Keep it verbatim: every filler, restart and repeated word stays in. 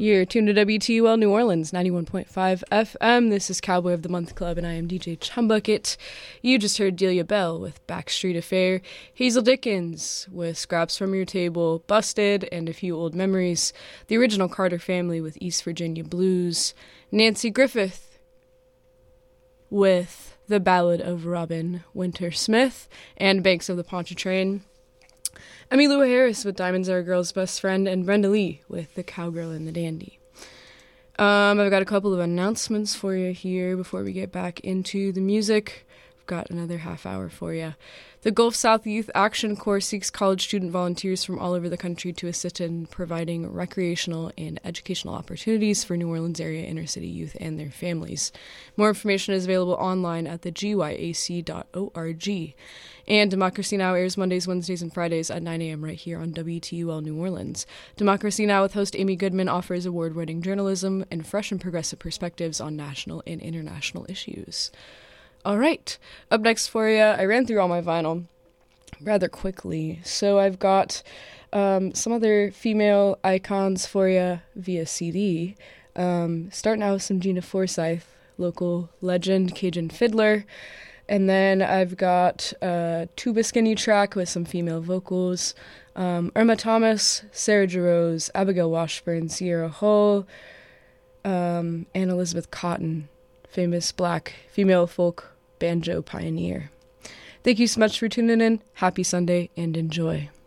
You're tuned to W T U L New Orleans, ninety-one point five F M. This is Cowboy of the Month Club, and I am D J Chumbucket. You just heard Delia Bell with Backstreet Affair, Hazel Dickens with Scraps from Your Table, Busted, and A Few Old Memories, the original Carter Family with East Virginia Blues, Nancy Griffith with The Ballad of Robin Winter Smith, and Banks of the Pontchartrain. Emmylou Harris with Diamonds Are a Girl's Best Friend, and Brenda Lee with The Cowgirl and the Dandy. Um, I've got a couple of announcements for you here before we get back into the music. I've got another half hour for you. The Gulf South Youth Action Corps seeks college student volunteers from all over the country to assist in providing recreational and educational opportunities for New Orleans area inner city youth and their families. More information is available online at the G Y A C dot org. And Democracy Now! Airs Mondays, Wednesdays, and Fridays at nine a.m. right here on W T U L New Orleans. Democracy Now! With host Amy Goodman offers award-winning journalism and fresh and progressive perspectives on national and international issues. All right, up next for you, I ran through all my vinyl rather quickly, so I've got um, some other female icons for you via C D. Um, starting out with some Gina Forsyth, local legend, Cajun fiddler. And then I've got a Tuba Skinny track with some female vocals. Um, Irma Thomas, Sarah Jarosz, Abigail Washburn, Sierra Hull, um, and Elizabeth Cotton, famous black female folk banjo pioneer. Thank you so much for tuning in. Happy Sunday and enjoy.